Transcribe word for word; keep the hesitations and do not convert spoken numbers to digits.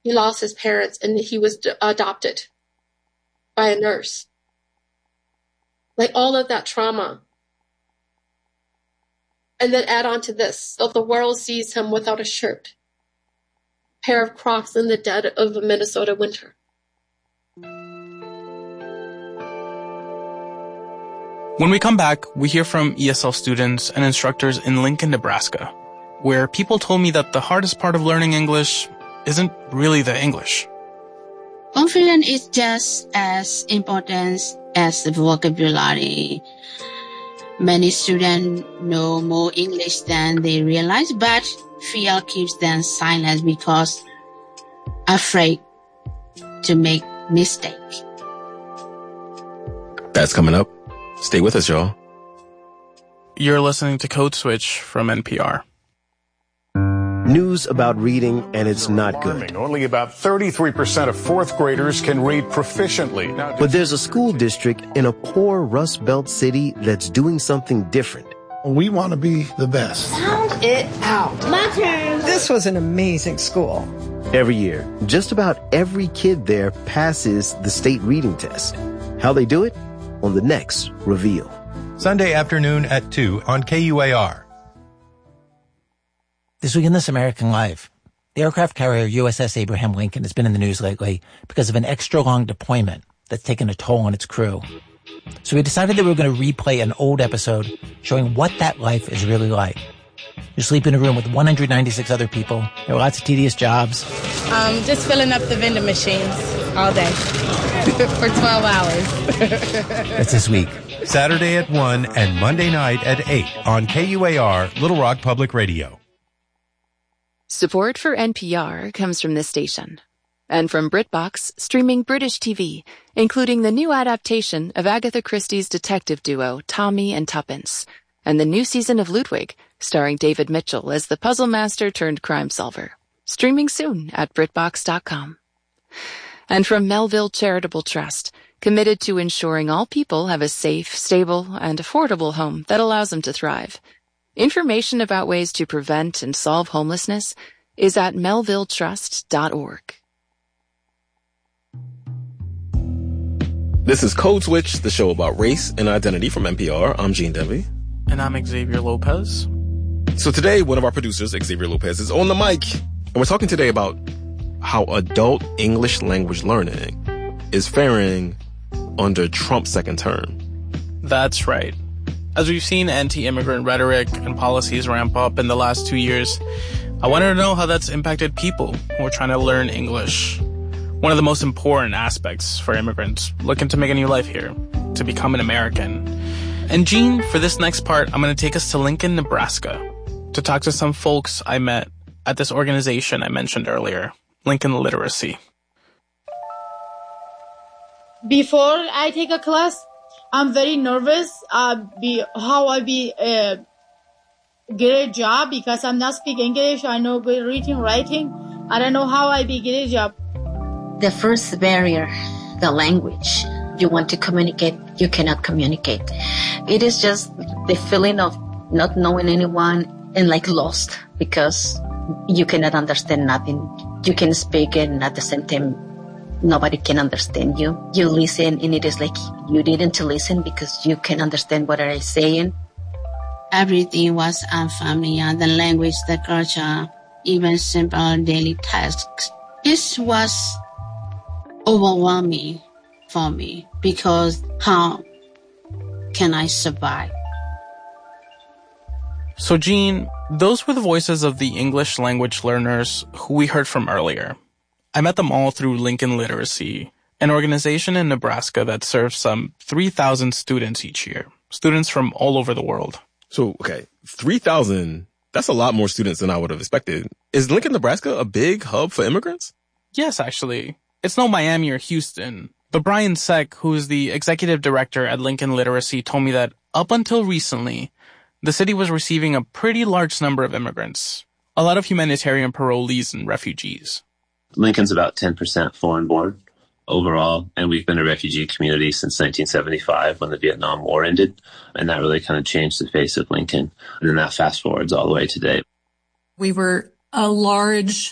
He lost his parents and he was d- adopted by a nurse. Like all of that trauma. And then add on to this. So the world sees him without a shirt. Pair of Crocs in the dead of a Minnesota winter. When we come back, we hear from E S L students and instructors in Lincoln, Nebraska, where people told me that the hardest part of learning English isn't really the English. Confidence is just as important as the vocabulary. Many students know more English than they realize, but fear keeps them silent because afraid to make mistakes. That's coming up. Stay with us, y'all. You're listening to Code Switch from N P R. News about reading, and it's not good. Only about thirty-three percent of fourth graders can read proficiently. But there's a school district in a poor Rust Belt city that's doing something different. We want to be the best. Sound it out. My turn. This was an amazing school. Every year, just about every kid there passes the state reading test. How they do it? On the next Reveal. Sunday afternoon at two on K U A R. This week in This American Life, the aircraft carrier U S S Abraham Lincoln has been in the news lately because of an extra-long deployment that's taken a toll on its crew. So we decided that we were going to replay an old episode showing what that life is really like. You sleep in a room with one hundred ninety-six other people. There are lots of tedious jobs. Um, just filling up the vending machines all day for twelve hours. That's this week. Saturday at one and Monday night at eight on K U A R, Little Rock Public Radio. Support for N P R comes from this station and from BritBox, streaming British T V, including the new adaptation of Agatha Christie's detective duo Tommy and Tuppence, and the new season of Ludwig, starring David Mitchell as the puzzle master turned crime solver. Streaming soon at BritBox dot com. And from Melville Charitable Trust, committed to ensuring all people have a safe, stable, and affordable home that allows them to thrive. Information about ways to prevent and solve homelessness is at melville trust dot org. This is Code Switch, the show about race and identity from N P R. I'm Gene Demby. And I'm Xavier Lopez. So today, one of our producers, Xavier Lopez, is on the mic. And we're talking today about how adult English language learning is faring under Trump's second term. That's right. As we've seen anti-immigrant rhetoric and policies ramp up in the last two years, I wanted to know how that's impacted people who are trying to learn English. One of the most important aspects for immigrants looking to make a new life here, to become an American. And Gene, for this next part, I'm going to take us to Lincoln, Nebraska, to talk to some folks I met at this organization I mentioned earlier, Lincoln Literacy. Before I take a class, I'm very nervous uh, be, how I be uh, get a job because I'm not speak English. I know good reading, writing. I don't know how I be get a job. The first barrier, the language. You want to communicate, you cannot communicate. It is just the feeling of not knowing anyone and like lost because you cannot understand nothing. You can speak and at the same time nobody can understand you. You listen and it is like you didn't listen because you can understand what I'm saying. Everything was unfamiliar, the language, the culture, even simple daily tasks. This was overwhelming for me because how can I survive? So Gene, those were the voices of the English language learners who we heard from earlier. I met them all through Lincoln Literacy, an organization in Nebraska that serves some three thousand students each year, students from all over the world. So, okay, three thousand, that's a lot more students than I would have expected. Is Lincoln, Nebraska a big hub for immigrants? Yes, actually. It's no Miami or Houston. But Brian Seck, who is the executive director at Lincoln Literacy, told me that up until recently, the city was receiving a pretty large number of immigrants, a lot of humanitarian parolees and refugees. Lincoln's about ten percent foreign-born overall, and we've been a refugee community since nineteen seventy-five when the Vietnam War ended, and that really kind of changed the face of Lincoln. And then that fast forwards all the way today. We were a large